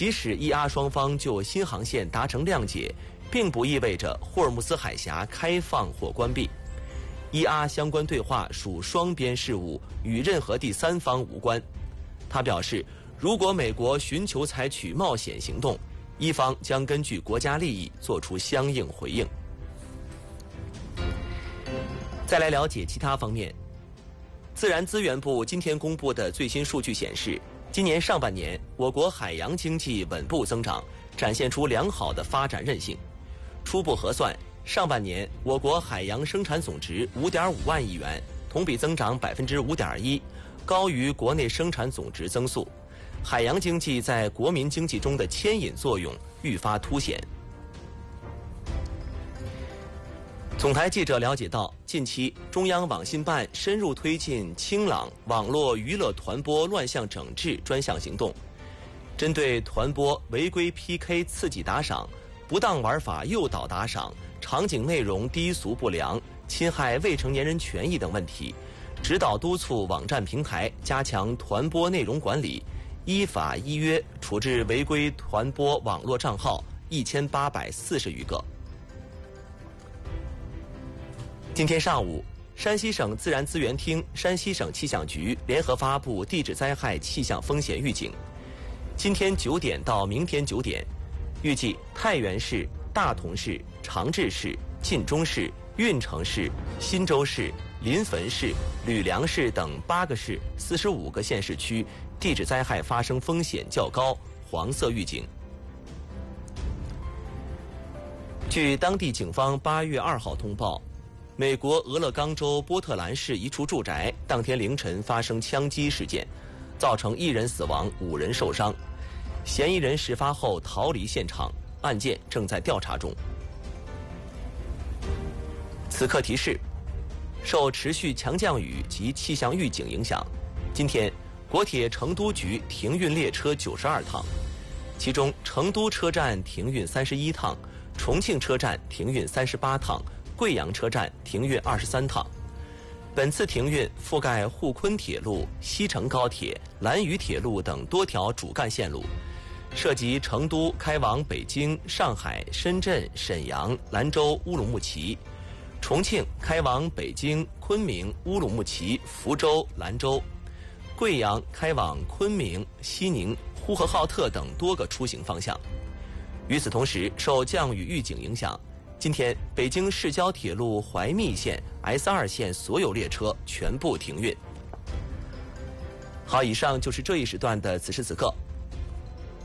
即使伊阿双方就新航线达成谅解，并不意味着霍尔木兹海峡开放或关闭。伊阿相关对话属双边事务，与任何第三方无关。他表示，如果美国寻求采取冒险行动，伊方将根据国家利益做出相应回应。再来了解其他方面。自然资源部今天公布的最新数据显示，今年上半年我国海洋经济稳步增长，展现出良好的发展韧性。初步核算，上半年我国海洋生产总值5.5万亿元，同比增长5.1%，高于国内生产总值增速。海洋经济在国民经济中的牵引作用愈发凸显。总台记者了解到，近期中央网信办深入推进清朗网络娱乐团播乱象整治专项行动，针对团播违规 PK 刺激打赏、不当玩法诱导打赏、场景内容低俗不良、侵害未成年人权益等问题，指导督促网站平台加强团播内容管理，依法依约处置违规团播网络账号1840余个。今天上午，山西省自然资源厅、山西省气象局联合发布地质灾害气象风险预警。今天9点到明天9点，预计太原市、大同市、长治市、晋中市、运城市、忻州市、临汾市、吕梁市等8个市45个县市区地质灾害发生风险较高，黄色预警。据当地警方8月2号通报，美国俄勒冈州波特兰市一处住宅当天凌晨发生枪击事件，造成1人死亡，5人受伤。嫌疑人事发后逃离现场，案件正在调查中。此刻提示：受持续强降雨及气象预警影响，今天国铁成都局停运列车92趟，其中成都车站停运31趟，重庆车站停运38趟，贵阳车站停运23趟。本次停运覆盖沪昆铁路、西成高铁、兰渝铁路等多条主干线路，涉及成都开往北京、上海、深圳、沈阳、兰州、乌鲁木齐；重庆开往北京、昆明、乌鲁木齐、福州、兰州；贵阳开往昆明、西宁、呼和浩特等多个出行方向。与此同时，受降雨预警影响，今天北京市郊铁路怀密线、S2线所有列车全部停运。好，以上就是这一时段的此时此刻。